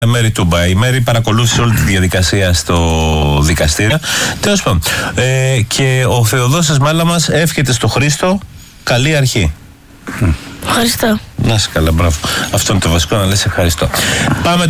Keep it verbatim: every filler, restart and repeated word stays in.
Μέρη Τούμπα. Η Μέρη παρακολούθησε όλη τη διαδικασία στο δικαστήριο. Τέλος πάντων. Ε, και ο Θεοδόσης Μάλαμας εύχεται στο Χρήστο καλή αρχή. Ευχαριστώ. Να είσαι καλά, μπράβο. Αυτό είναι το βασικό, να λες ευχαριστώ. Πάμε